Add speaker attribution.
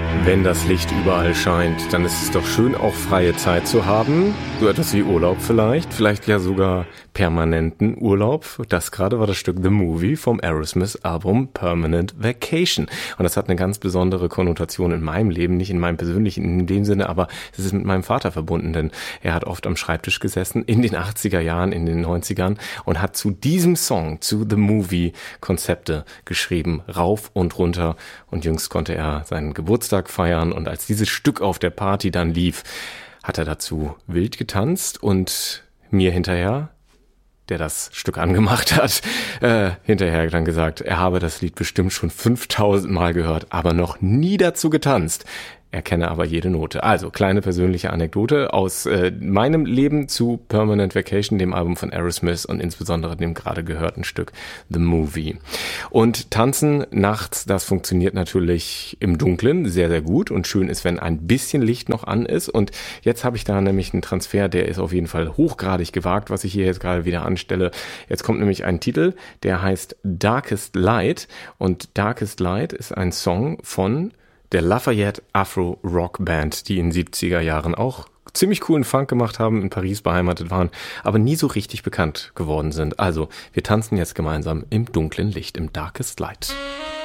Speaker 1: Wenn das Licht überall scheint, dann ist es doch schön, auch freie Zeit zu haben. So etwas wie Urlaub vielleicht ja sogar permanenten Urlaub. Das gerade war das Stück The Movie vom Aerosmith-Album Permanent Vacation. Und das hat eine ganz besondere Konnotation in meinem Leben, nicht in meinem persönlichen in dem Sinne, aber es ist mit meinem Vater verbunden, denn er hat oft am Schreibtisch gesessen in den 80er Jahren, in den 90ern und hat zu diesem Song, zu The Movie, Konzepte geschrieben, rauf und runter. Und jüngst konnte er seinen Geburtstag feiern und als dieses Stück auf der Party dann lief, hat er dazu wild getanzt und mir hinterher, der das Stück angemacht hat, hinterher dann gesagt, er habe das Lied bestimmt schon 5000 Mal gehört, aber noch nie dazu getanzt. Er kenne aber jede Note. Also, kleine persönliche Anekdote aus meinem Leben zu Permanent Vacation, dem Album von Aerosmith und insbesondere dem gerade gehörten Stück The Movie. Und Tanzen nachts, das funktioniert natürlich im Dunkeln sehr, sehr gut und schön ist, wenn ein bisschen Licht noch an ist. Und jetzt habe ich da nämlich einen Transfer, der ist auf jeden Fall hochgradig gewagt, was ich hier jetzt gerade wieder anstelle. Jetzt kommt nämlich ein Titel, der heißt Darkest Light und Darkest Light ist ein Song von der Lafayette Afro Rock Band, die in den 70er Jahren auch ziemlich coolen Funk gemacht haben, in Paris beheimatet waren, aber nie so richtig bekannt geworden sind. Also, wir tanzen jetzt gemeinsam im dunklen Licht, im Darkest Light.